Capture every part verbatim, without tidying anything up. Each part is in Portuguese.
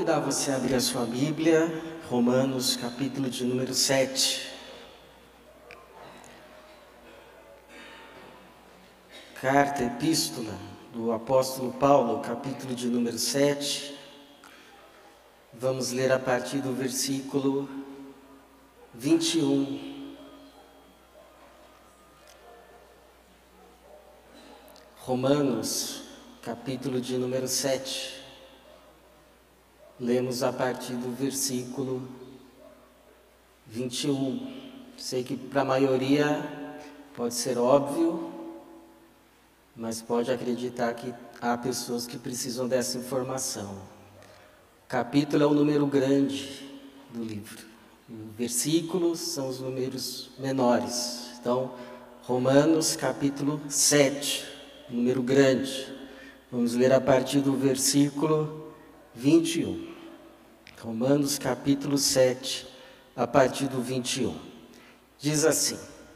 convidar você a abrir a sua Bíblia, Romanos, capítulo de número sete. Carta, epístola do apóstolo Paulo, capítulo de número sete. Vamos ler a partir do versículo vinte e um. Romanos, capítulo de número sete. Lemos a partir do versículo vinte e um. Sei que para a maioria pode ser óbvio, mas pode acreditar que há pessoas que precisam dessa informação. O capítulo é o número grande do livro. Os versículos são os números menores. Então, Romanos, capítulo sete, número grande. Vamos ler a partir do versículo vinte e um. Romanos, capítulo sete, a partir do vinte e um. Diz assim: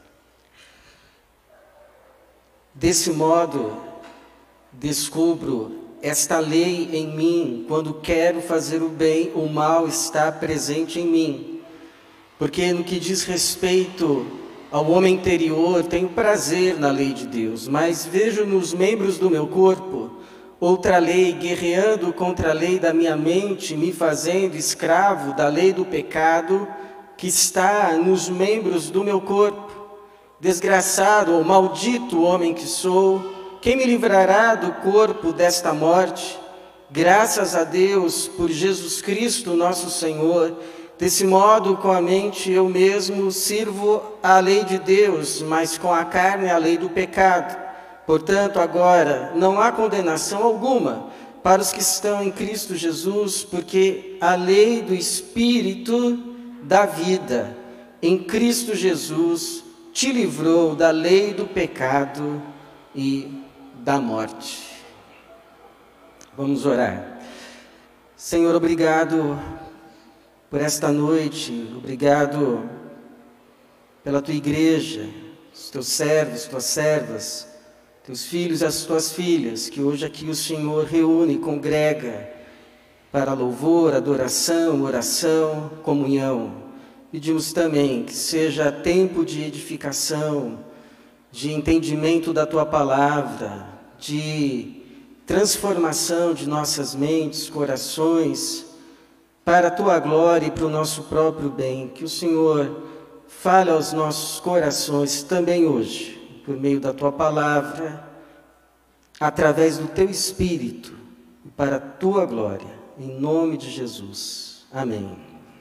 Desse modo, descubro esta lei em mim, quando quero fazer o bem, o mal está presente em mim. Porque no que diz respeito ao homem interior, tenho prazer na lei de Deus, mas vejo nos membros do meu corpo outra lei, guerreando contra a lei da minha mente, me fazendo escravo da lei do pecado que está nos membros do meu corpo. Desgraçado ou maldito homem que sou, quem me livrará do corpo desta morte? Graças a Deus por Jesus Cristo nosso Senhor. Desse modo, com a mente eu mesmo sirvo à lei de Deus, mas com a carne a lei do pecado. Portanto, agora não há condenação alguma para os que estão em Cristo Jesus, porque a lei do Espírito da vida em Cristo Jesus te livrou da lei do pecado e da morte. Vamos orar. Senhor, obrigado por esta noite, obrigado pela tua igreja, os teus servos, tuas servas, teus filhos e as tuas filhas, que hoje aqui o Senhor reúne e congrega para louvor, adoração, oração, comunhão. Pedimos também que seja tempo de edificação, de entendimento da tua palavra, de transformação de nossas mentes, corações, para a tua glória e para o nosso próprio bem. Que o Senhor fale aos nossos corações também hoje, por meio da tua palavra, através do teu Espírito, para a tua glória, em nome de Jesus. Amém.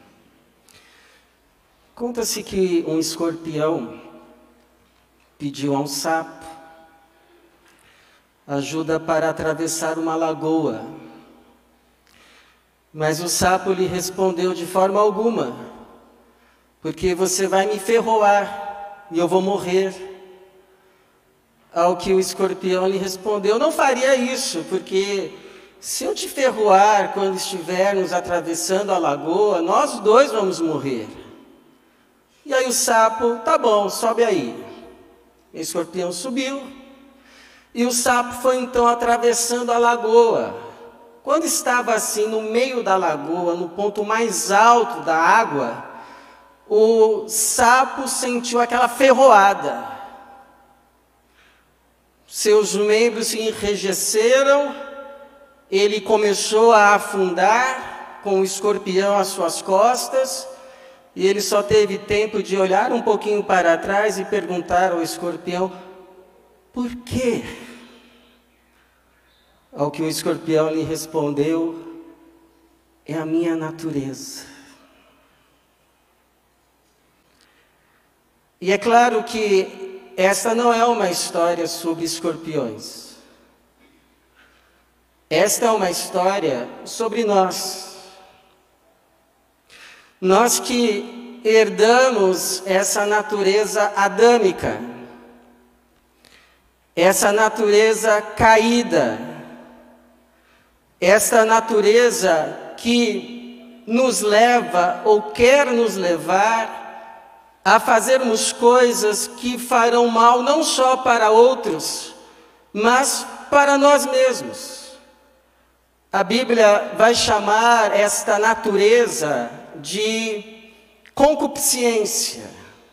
Conta-se que um escorpião pediu a um sapo ajuda para atravessar uma lagoa, mas o sapo lhe respondeu: de forma alguma, porque você vai me ferroar e eu vou morrer. Ao que o escorpião lhe respondeu: não faria isso, porque se eu te ferroar quando estivermos atravessando a lagoa, nós dois vamos morrer. E aí o sapo: tá bom, sobe aí. O escorpião subiu, e o sapo foi então atravessando a lagoa. Quando estava assim no meio da lagoa, no ponto mais alto da água, o sapo sentiu aquela ferroada. Seus membros se enrijeceram, ele começou a afundar com o escorpião às suas costas, e ele só teve tempo de olhar um pouquinho para trás e perguntar ao escorpião: por quê? Ao que o escorpião lhe respondeu: é a minha natureza. E é claro que esta não é uma história sobre escorpiões. Esta é uma história sobre nós. Nós que herdamos essa natureza adâmica, essa natureza caída, essa natureza que nos leva ou quer nos levar a fazermos coisas que farão mal não só para outros, mas para nós mesmos. A Bíblia vai chamar esta natureza de concupiscência,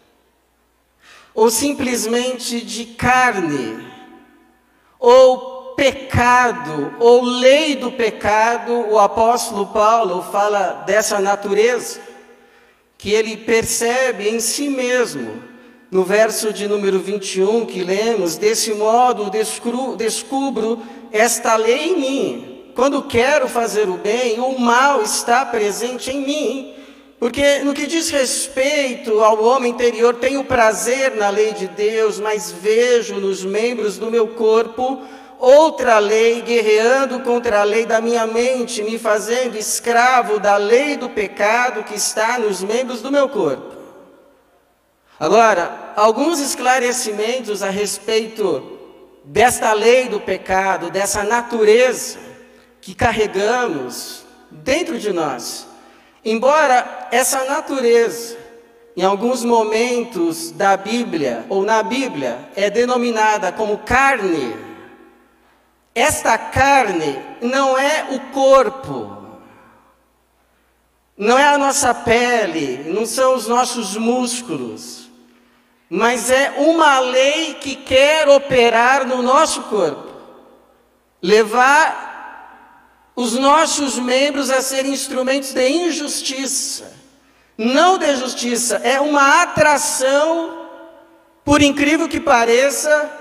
ou simplesmente de carne, ou pecado, ou lei do pecado. O apóstolo Paulo fala dessa natureza, que ele percebe em si mesmo, no verso de número vinte e um que lemos: desse modo descubro, descubro esta lei em mim. Quando quero fazer o bem, o mal está presente em mim. Porque no que diz respeito ao homem interior, tenho prazer na lei de Deus, mas vejo nos membros do meu corpo outra lei, guerreando contra a lei da minha mente, me fazendo escravo da lei do pecado que está nos membros do meu corpo. Agora, alguns esclarecimentos a respeito desta lei do pecado, dessa natureza que carregamos dentro de nós. Embora essa natureza, em alguns momentos da Bíblia, ou na Bíblia, é denominada como carne, esta carne não é o corpo, não é a nossa pele, não são os nossos músculos, mas é uma lei que quer operar no nosso corpo, levar os nossos membros a serem instrumentos de injustiça, não de justiça. É uma atração, por incrível que pareça,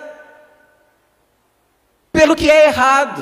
pelo que é errado.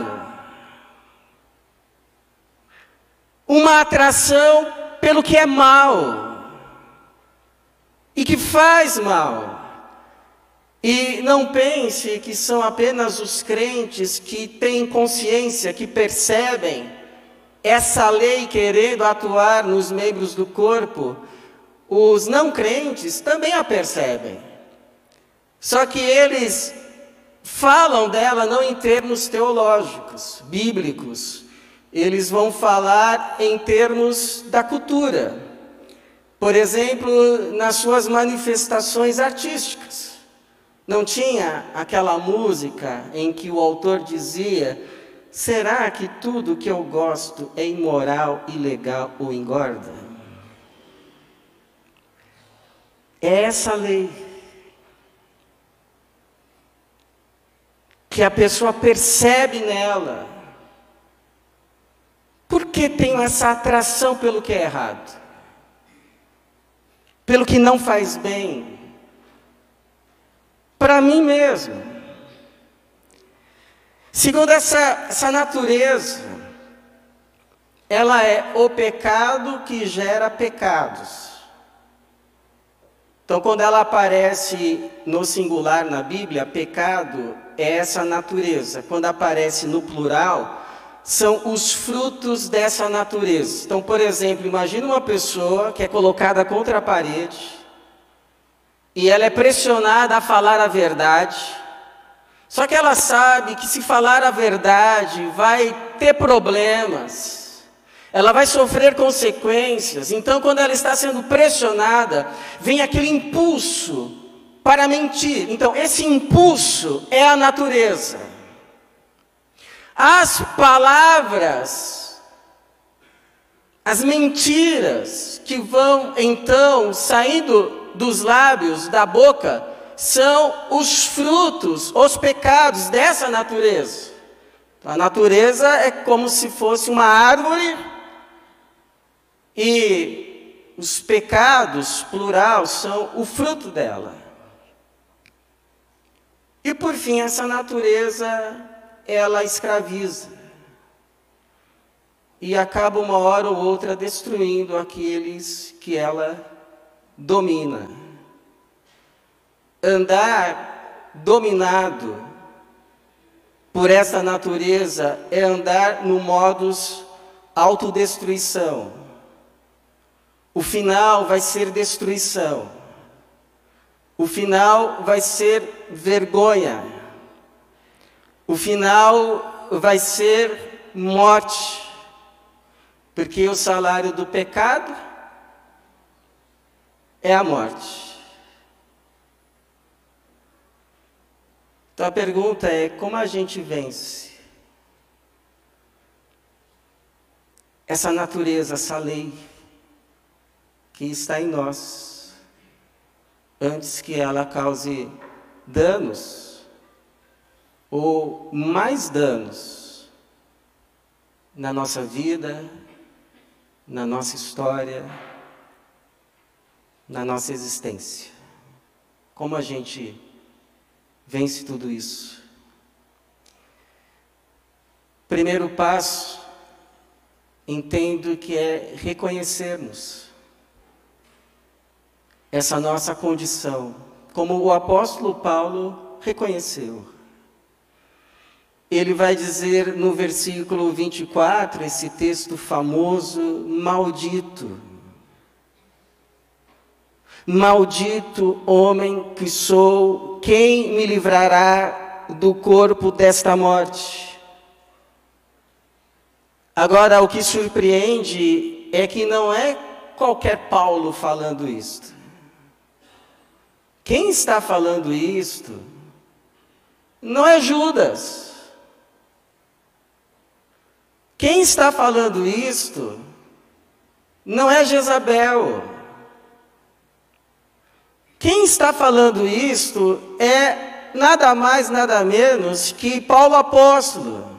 Uma atração pelo que é mal e que faz mal. E não pense que são apenas os crentes que têm consciência, que percebem essa lei querendo atuar nos membros do corpo. Os não crentes também a percebem. Só que eles falam dela não em termos teológicos, bíblicos. Eles vão falar em termos da cultura. Por exemplo, nas suas manifestações artísticas. Não tinha aquela música em que o autor dizia: será que tudo que eu gosto é imoral, ilegal ou engorda? É essa lei que a pessoa percebe nela. Por que tenho essa atração pelo que é errado? Pelo que não faz bem? Para mim mesmo. Segundo essa, essa natureza, ela é o pecado que gera pecados. Então, quando ela aparece no singular na Bíblia, pecado é essa natureza. Quando aparece no plural, são os frutos dessa natureza. Então, por exemplo, imagina uma pessoa que é colocada contra a parede, e ela é pressionada a falar a verdade, só que ela sabe que se falar a verdade vai ter problemas, ela vai sofrer consequências. Então, quando ela está sendo pressionada, vem aquele impulso para mentir. Então, esse impulso é a natureza. As palavras, as mentiras que vão então saindo dos lábios, da boca, são os frutos, os pecados dessa natureza. A natureza é como se fosse uma árvore, e os pecados, plural, são o fruto dela. E por fim, essa natureza, ela escraviza. E acaba uma hora ou outra destruindo aqueles que ela domina. Andar dominado por essa natureza é andar no modus autodestruição. O final vai ser destruição. O final vai ser vergonha. O final vai ser morte. Porque o salário do pecado é a morte. Então a pergunta é: como a gente vence? essa natureza, essa lei que está em nós, antes que ela cause danos ou mais danos na nossa vida, na nossa história, na nossa existência. Como a gente vence tudo isso? Primeiro passo, entendo que é reconhecermos essa nossa condição, como o apóstolo Paulo reconheceu. Ele vai dizer no versículo vinte e quatro, esse texto famoso: maldito. Maldito homem que sou, quem me livrará do corpo desta morte? Agora, o que surpreende é que não é qualquer Paulo falando isto. Quem está falando isto não é Judas. Quem está falando isto não é Jezabel. Quem está falando isto é nada mais, nada menos que Paulo apóstolo.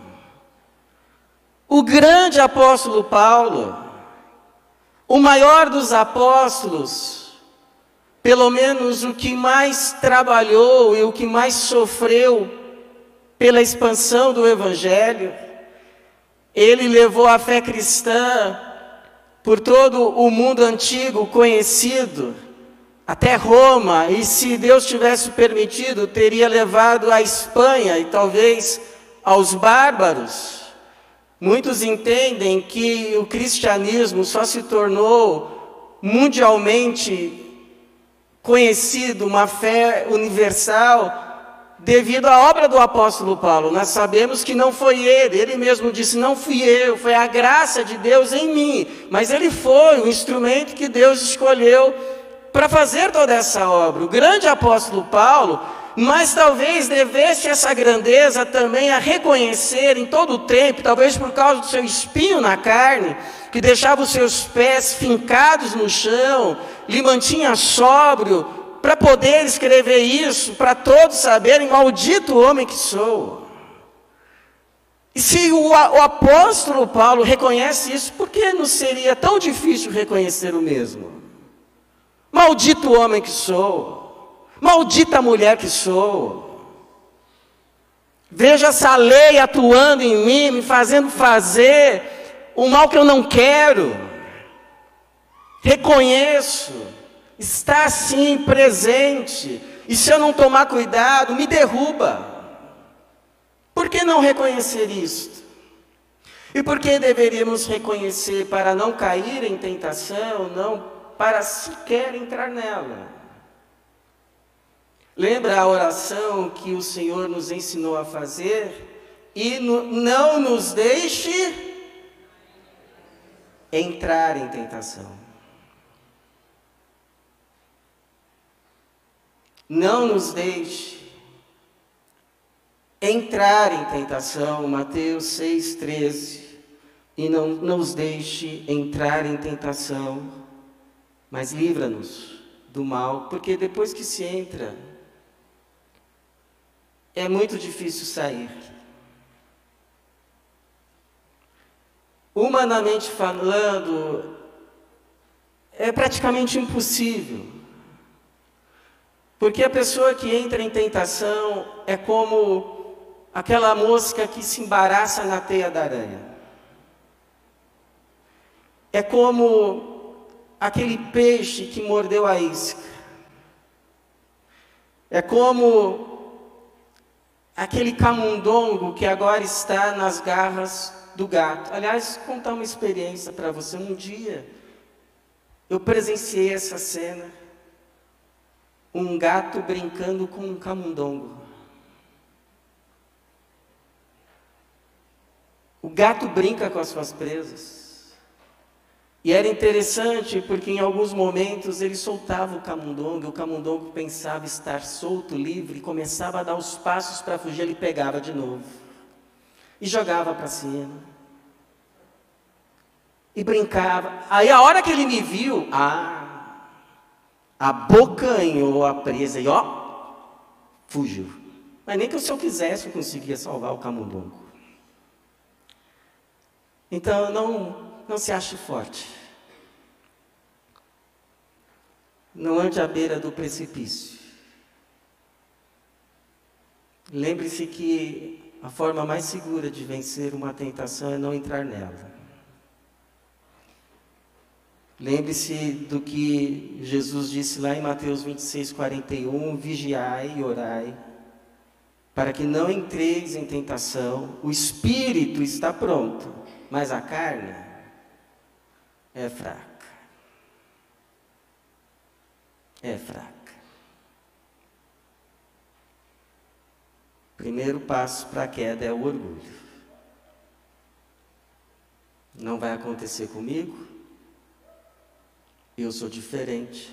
O grande apóstolo Paulo, o maior dos apóstolos, pelo menos o que mais trabalhou e o que mais sofreu pela expansão do Evangelho. Ele levou a fé cristã por todo o mundo antigo conhecido, até Roma, e se Deus tivesse permitido, teria levado à Espanha e talvez aos bárbaros. Muitos entendem que o cristianismo só se tornou mundialmente conhecido, uma fé universal, devido à obra do apóstolo Paulo. Nós sabemos que não foi ele, ele mesmo disse: não fui eu, foi a graça de Deus em mim, mas ele foi o instrumento que Deus escolheu para fazer toda essa obra, o grande apóstolo Paulo. Mas talvez devesse essa grandeza também a reconhecer em todo o tempo, talvez por causa do seu espinho na carne, que deixava os seus pés fincados no chão, lhe mantinha sóbrio, para poder escrever isso, para todos saberem: maldito homem que sou. E se o, o apóstolo Paulo reconhece isso, por que não seria tão difícil reconhecer o mesmo? Maldito homem que sou, maldita mulher que sou. Veja essa lei atuando em mim, me fazendo fazer o mal que eu não quero. Reconheço, está assim presente, e se eu não tomar cuidado, me derruba. Por que não reconhecer isto? E por que deveríamos reconhecer? Para não cair em tentação, não para sequer entrar nela. Lembra a oração que o Senhor nos ensinou a fazer? E no, não nos deixe entrar em tentação. Não nos deixe entrar em tentação, Mateus seis, treze. E não nos deixe entrar em tentação, mas livra-nos do mal, porque depois que se entra, é muito difícil sair. Humanamente falando, é praticamente impossível. Porque a pessoa que entra em tentação é como aquela mosca que se embaraça na teia da aranha. É como aquele peixe que mordeu a isca. É como aquele camundongo que agora está nas garras do gato. Aliás, vou contar uma experiência para você. Um dia, eu presenciei essa cena. Um gato brincando com um camundongo. O gato brinca com as suas presas. E era interessante porque em alguns momentos ele soltava o camundongo, e o camundongo pensava estar solto, livre, e começava a dar os passos para fugir, ele pegava de novo. E jogava para cima. e brincava. Aí a hora que ele me viu, ah, abocanhou a presa e ó, fugiu. Mas nem que se eu quisesse eu conseguia salvar o camundongo. Então não, não se ache forte. Não ande à beira do precipício. Lembre-se que a forma mais segura de vencer uma tentação é não entrar nela. Lembre-se do que Jesus disse lá em Mateus vinte e seis, quarenta e um, vigiai e orai, para que não entreis em tentação. O espírito está pronto, mas a carne é fraca. É fraca. O primeiro passo para a queda é o orgulho. Não vai acontecer comigo. Eu sou diferente.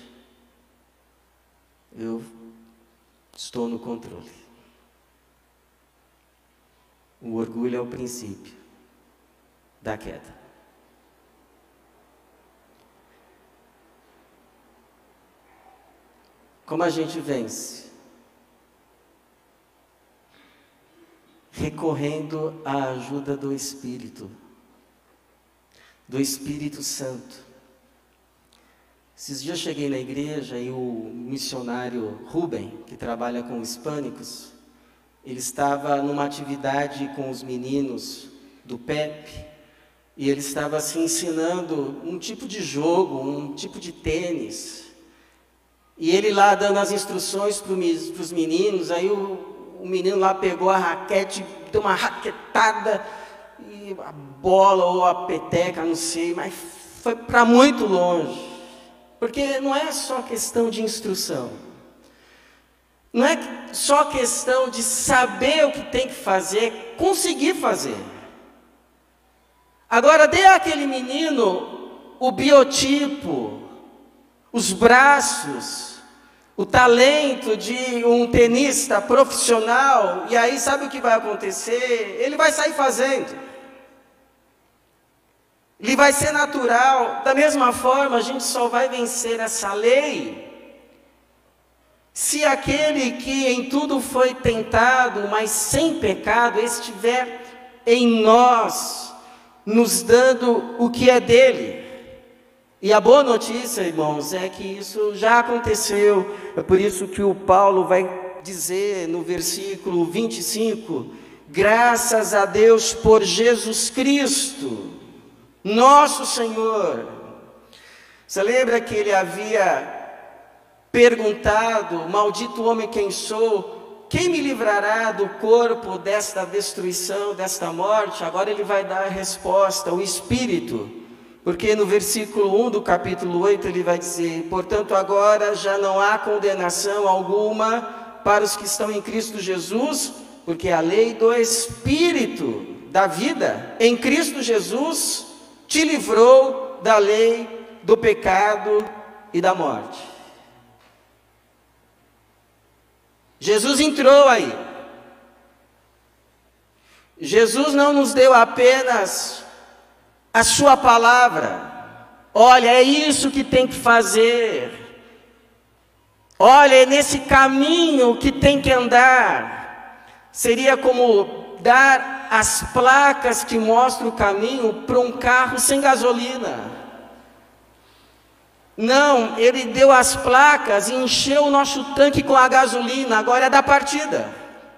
Eu estou no controle. O orgulho é o princípio da queda. Como a gente vence? Recorrendo à ajuda do Espírito, do Espírito Santo. Esses dias eu cheguei na igreja e o missionário Rubem, que trabalha com hispânicos, ele estava numa atividade com os meninos do P E P, e ele estava assim ensinando um tipo de jogo, um tipo de tênis. E ele lá dando as instruções para os meninos, aí o O menino lá pegou a raquete, deu uma raquetada, e a bola ou a peteca, não sei, mas foi para muito longe. Porque não é só questão de instrução. Não é só questão de saber o que tem que fazer, conseguir fazer. Agora, dê àquele menino o biotipo, os braços, o talento de um tenista profissional, e aí sabe o que vai acontecer? Ele vai sair fazendo. Ele vai ser natural. Da mesma forma, a gente só vai vencer essa lei se aquele que em tudo foi tentado, mas sem pecado, estiver em nós, nos dando o que é dele. E a boa notícia, irmãos, é que isso já aconteceu. É por isso que o Paulo vai dizer no versículo vinte e cinco, graças a Deus por Jesus Cristo, nosso Senhor. Você lembra que ele havia perguntado, maldito homem quem sou, quem me livrará do corpo desta destruição, desta morte? Agora ele vai dar a resposta, o Espírito. Porque no versículo um do capítulo oito ele vai dizer, portanto agora já não há condenação alguma para os que estão em Cristo Jesus, porque a lei do Espírito da vida em Cristo Jesus te livrou da lei do pecado e da morte. Jesus entrou aí. Jesus não nos deu apenas a sua palavra, olha, é isso que tem que fazer, olha, é nesse caminho que tem que andar. Seria como dar as placas que mostram o caminho para um carro sem gasolina. Não, ele deu as placas e encheu o nosso tanque com a gasolina, agora é da partida.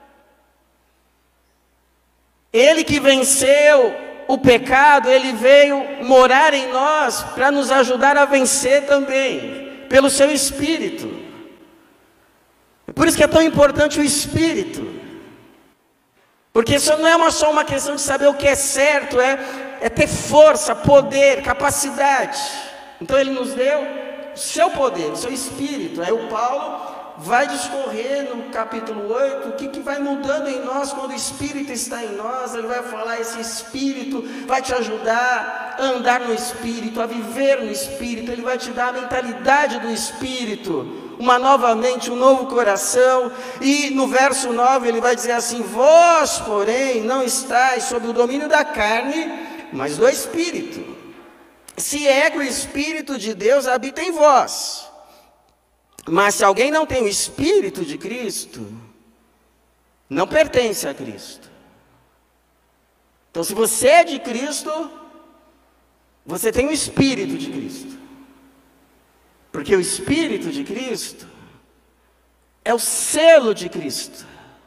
Ele que venceu o pecado, ele veio morar em nós para nos ajudar a vencer também, pelo seu Espírito. Por isso que é tão importante o Espírito. Porque isso não é uma, só uma questão de saber o que é certo, é, é ter força, poder, capacidade. Então ele nos deu o seu poder, o seu Espírito. Aí o Paulo vai discorrer no capítulo oito, o que, que vai mudando em nós quando o Espírito está em nós. Ele vai falar, esse Espírito vai te ajudar a andar no Espírito, a viver no Espírito. Ele vai te dar a mentalidade do Espírito, uma nova mente, um novo coração. E no verso nove ele vai dizer assim, vós porém não estáis sob o domínio da carne, mas do Espírito. se é que o Espírito de Deus habita em vós. Mas se alguém não tem o Espírito de Cristo, não pertence a Cristo. Então, se você é de Cristo, você tem o Espírito de Cristo. Porque o Espírito de Cristo é o selo de Cristo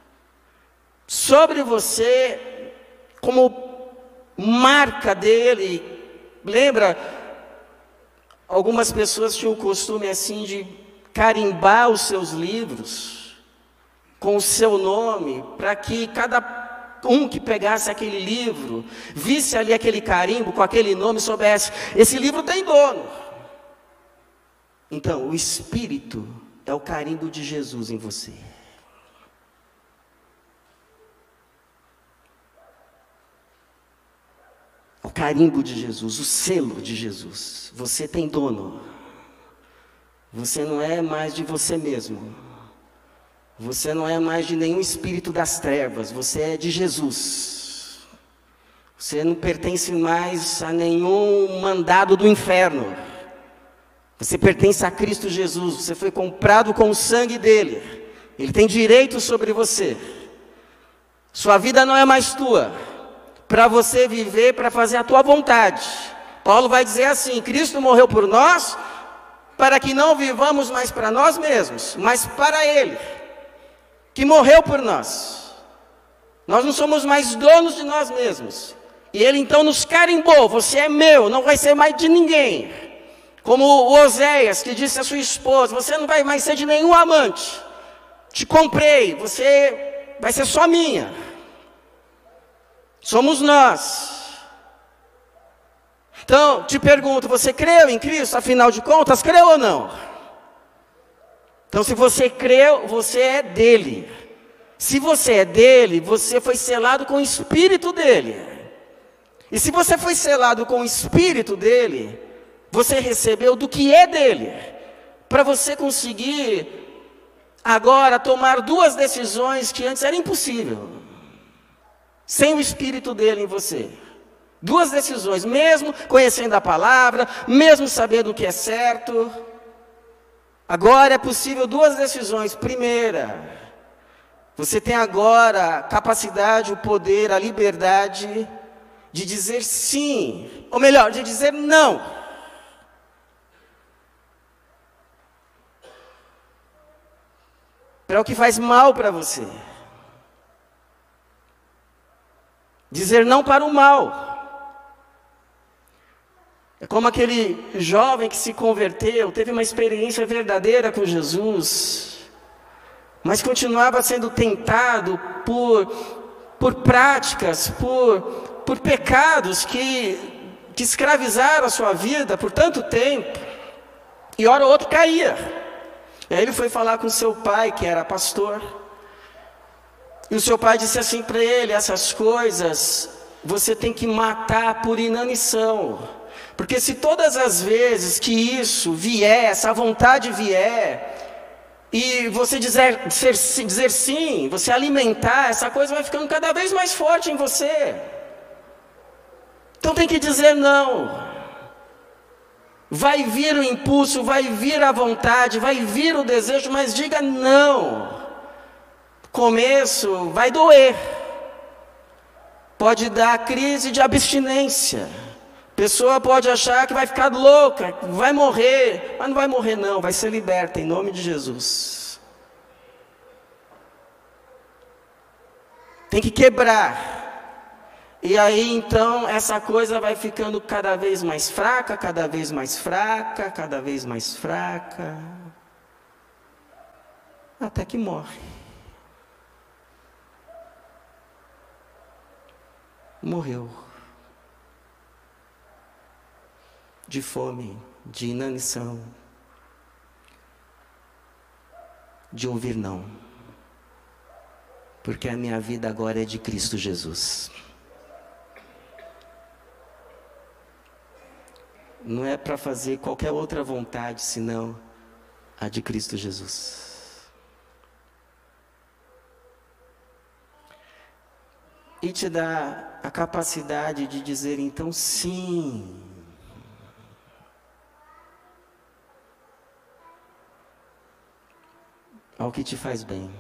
sobre você, como marca dele. Lembra, algumas pessoas tinham o costume assim de carimbar os seus livros com o seu nome, para que cada um que pegasse aquele livro, visse ali aquele carimbo com aquele nome, soubesse, esse livro tem dono. Então, o Espírito é o carimbo de Jesus em você. O carimbo de Jesus, o selo de Jesus. Você tem dono. Você não é mais de você mesmo. Você não é mais de nenhum espírito das trevas. Você é de Jesus. Você não pertence mais a nenhum mandado do inferno. Você pertence a Cristo Jesus. Você foi comprado com o sangue dele. Ele tem direito sobre você. Sua vida não é mais tua, para você viver, para fazer a tua vontade. Paulo vai dizer assim: Cristo morreu por nós, para que não vivamos mais para nós mesmos, mas para Ele, que morreu por nós. Nós não somos mais donos de nós mesmos. E Ele então nos carimbou: você é meu, não vai ser mais de ninguém. Como o Oséias, que disse à sua esposa: você não vai mais ser de nenhum amante. Te comprei, você vai ser só minha. Somos nós. Então, te pergunto, você creu em Cristo? Afinal de contas, creu ou não? Então, se você creu, você é dele. Se você é dele, você foi selado com o Espírito dele. E se você foi selado com o Espírito dele, você recebeu do que é dele, para você conseguir agora tomar duas decisões que antes era impossível, sem o Espírito dele em você. Duas decisões, mesmo conhecendo a palavra, mesmo sabendo o que é certo. Agora é possível duas decisões. Primeira, você tem agora a capacidade, o poder, a liberdade de dizer sim, ou melhor, de dizer não. Para o que faz mal para você. Dizer não para o mal. É como aquele jovem que se converteu, teve uma experiência verdadeira com Jesus, mas continuava sendo tentado por, por práticas, por, por pecados que, que escravizaram a sua vida por tanto tempo, e hora ou outra caía. E aí ele foi falar com seu pai, que era pastor, e o seu pai disse assim para ele: essas coisas você tem que matar por inanição. Porque se todas as vezes que isso vier, essa vontade vier, e você dizer, dizer, dizer sim, você alimentar, essa coisa vai ficando cada vez mais forte em você. Então tem que dizer não. Vai vir o impulso, vai vir a vontade, vai vir o desejo, mas diga não. Começo vai doer. Pode dar crise de abstinência. A pessoa pode achar que vai ficar louca, vai morrer, mas não vai morrer não, vai ser liberta em nome de Jesus. Tem que quebrar. E aí então essa coisa vai ficando cada vez mais fraca, cada vez mais fraca, cada vez mais fraca, até que morre. Morreu. De fome, de inanição, de ouvir não. Porque a minha vida agora é de Cristo Jesus. Não é para fazer qualquer outra vontade, senão a de Cristo Jesus. E te dá a capacidade de dizer então sim. ao que te faz bem,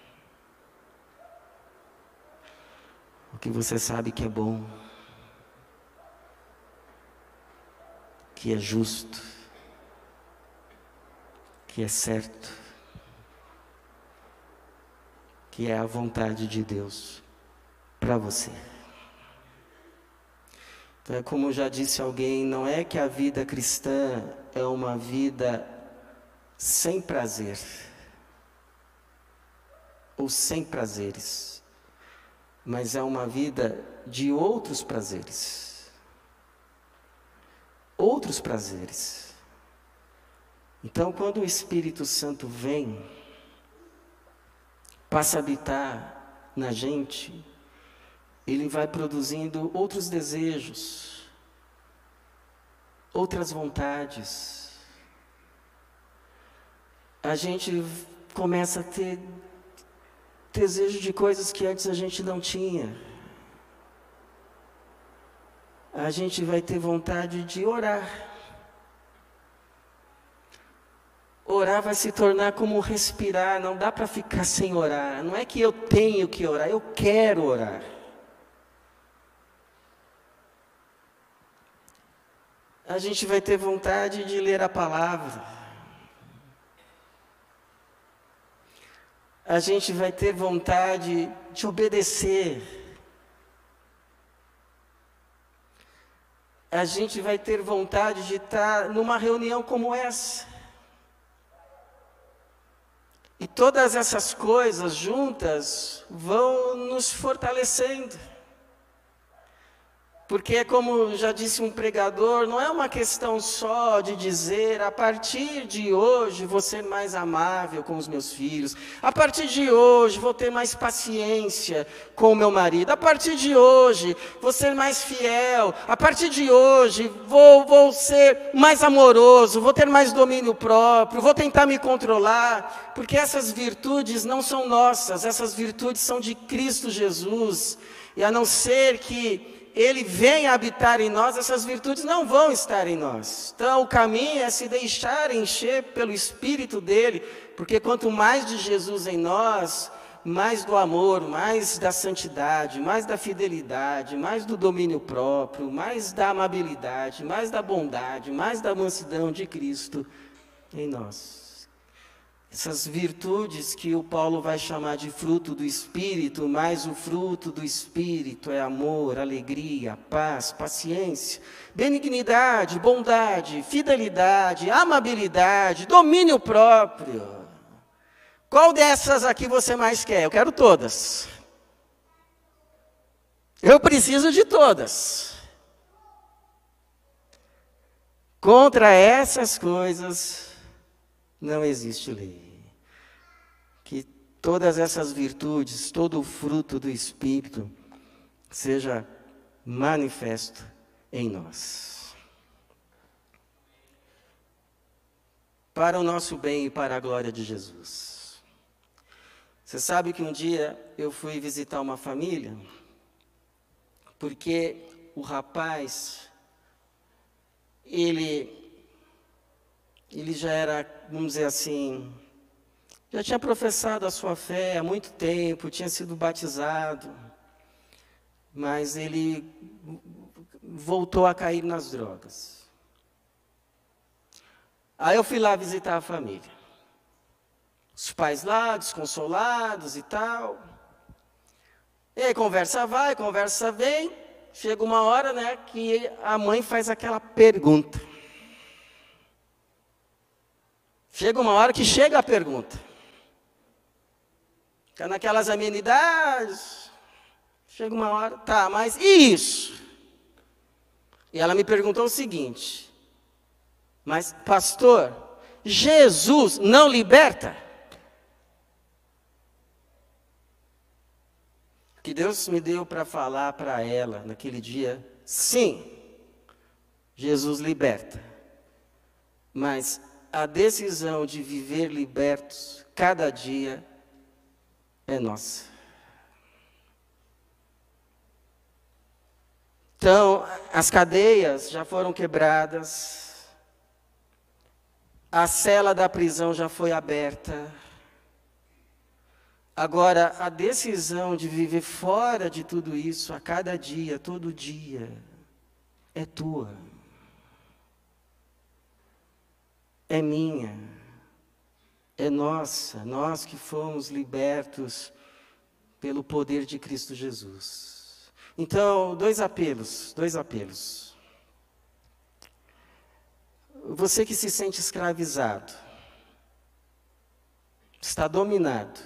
o que você sabe que é bom, que é justo, que é certo, que é a vontade de Deus para você. Então, é como já disse alguém, não é que a vida cristã é uma vida sem prazer, ou sem prazeres, mas é uma vida de outros prazeres. Outros prazeres. Então, quando o Espírito Santo vem, passa a habitar na gente, ele vai produzindo outros desejos, outras vontades. A gente começa a ter desejo de coisas que antes a gente não tinha. A gente vai ter vontade de orar. Orar vai se tornar como respirar, não dá para ficar sem orar. Não é que eu tenho que orar, eu quero orar. A gente vai ter vontade de ler a palavra. A gente vai ter vontade de obedecer. A gente vai ter vontade de estar numa reunião como essa. E todas essas coisas juntas vão nos fortalecendo. Porque, como já disse um pregador, não é uma questão só de dizer, a partir de hoje vou ser mais amável com os meus filhos, a partir de hoje vou ter mais paciência com o meu marido, a partir de hoje vou ser mais fiel, a partir de hoje vou, vou ser mais amoroso, vou ter mais domínio próprio, vou tentar me controlar, porque essas virtudes não são nossas, essas virtudes são de Cristo Jesus, e a não ser que Ele venha habitar em nós, essas virtudes não vão estar em nós. Então o caminho é se deixar encher pelo Espírito dele, porque quanto mais de Jesus em nós, mais do amor, mais da santidade, mais da fidelidade, mais do domínio próprio, mais da amabilidade, mais da bondade, mais da mansidão de Cristo em nós. Essas virtudes que o Paulo vai chamar de fruto do Espírito, mas o fruto do Espírito é amor, alegria, paz, paciência, benignidade, bondade, fidelidade, amabilidade, domínio próprio. Qual dessas aqui você mais quer? Eu quero todas. Eu preciso de todas. Contra essas coisas não existe lei. Que todas essas virtudes, todo o fruto do Espírito, seja manifesto em nós. Para o nosso bem e para a glória de Jesus. Você sabe que um dia eu fui visitar uma família, porque o rapaz, ele... Ele já era, vamos dizer assim, já tinha professado a sua fé há muito tempo, tinha sido batizado, mas ele voltou a cair nas drogas. Aí eu fui lá visitar a família. Os pais lá, desconsolados e tal. E aí conversa vai, conversa vem. Chega uma hora, né, que a mãe faz aquela pergunta. Chega uma hora que chega a pergunta. Fica naquelas amenidades. Chega uma hora, tá, mas e isso? E ela me perguntou o seguinte: mas, pastor, Jesus não liberta? O que Deus me deu para falar para ela naquele dia, sim, Jesus liberta. Mas a decisão de viver libertos cada dia é nossa. Então, as cadeias já foram quebradas, a cela da prisão já foi aberta, Agora, a decisão de viver fora de tudo isso, a cada dia, todo dia, é tua. É minha. É nossa. Nós que fomos libertos pelo poder de Cristo Jesus. Então, dois apelos, dois apelos. Você que se sente escravizado, está dominado,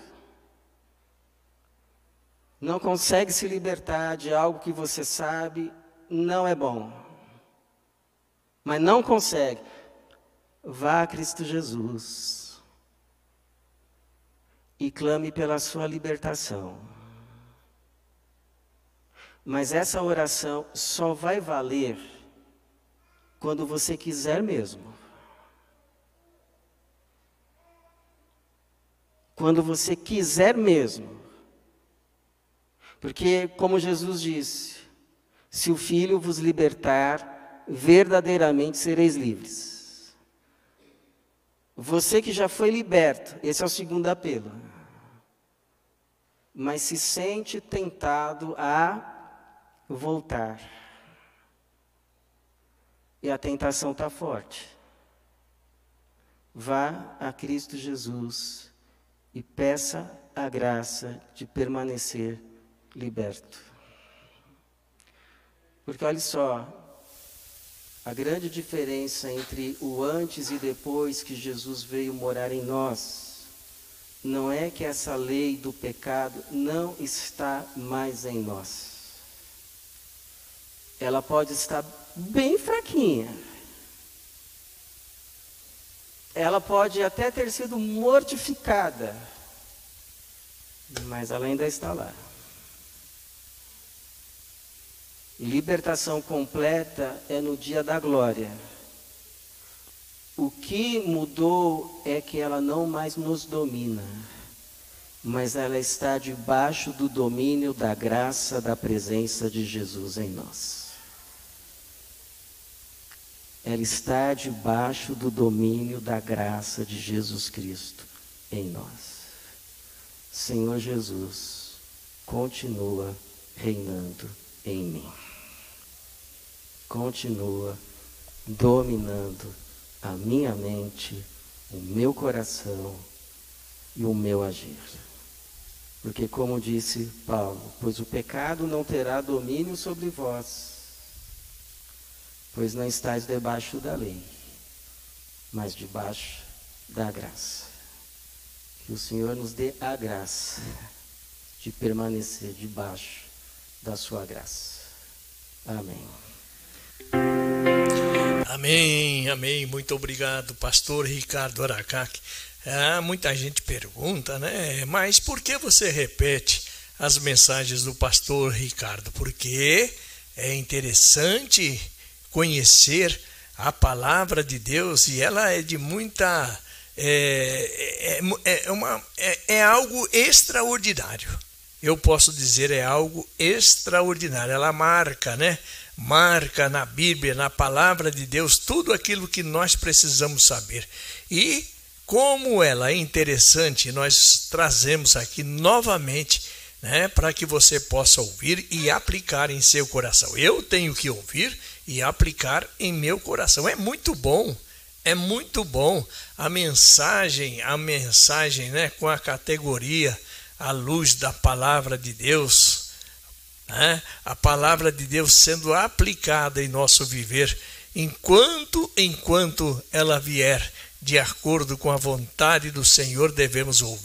não consegue se libertar de algo que você sabe não é bom, mas não consegue, vá a Cristo Jesus e clame pela sua libertação. Mas essa oração só vai valer quando você quiser mesmo. Quando você quiser mesmo. Porque, como Jesus disse, se o Filho vos libertar, verdadeiramente sereis livres. Você que já foi liberto, esse é o segundo apelo. Mas se sente tentado a voltar. E a tentação está forte. Vá a Cristo Jesus e peça a graça de permanecer liberto. Porque olha só, a grande diferença entre o antes e depois que Jesus veio morar em nós, não é que essa lei do pecado não está mais em nós. Ela pode estar bem fraquinha. Ela pode até ter sido mortificada, mas ela ainda está lá. Libertação completa é no dia da glória. O que mudou é que ela não mais nos domina, mas ela está debaixo do domínio da graça da presença de Jesus em nós. Ela está debaixo do domínio da graça de Jesus Cristo em nós. Senhor Jesus, continua reinando em mim. Continua dominando a minha mente, o meu coração e o meu agir. Porque, como disse Paulo, pois o pecado não terá domínio sobre vós, pois não estáis debaixo da lei, mas debaixo da graça. Que o Senhor nos dê a graça de permanecer debaixo da sua graça. Amém. Amém, amém. Muito obrigado, pastor Ricardo Aracaki. Ah, muita gente pergunta, né? Mas por que você repete as mensagens do pastor Ricardo? Porque é interessante conhecer a palavra de Deus e ela é de muita... É, é, é, uma, é, é algo extraordinário. Eu posso dizer, é algo extraordinário. Ela marca, né? Marca na Bíblia, na palavra de Deus, tudo aquilo que nós precisamos saber. E como ela é interessante, nós trazemos aqui novamente, né, para que você possa ouvir e aplicar em seu coração. Eu tenho que ouvir e aplicar em meu coração. É muito bom, é muito bom a mensagem, a mensagem, né, com a categoria à luz da palavra de Deus. Né? A palavra de Deus sendo aplicada em nosso viver, enquanto, enquanto ela vier de acordo com a vontade do Senhor, devemos ouvir.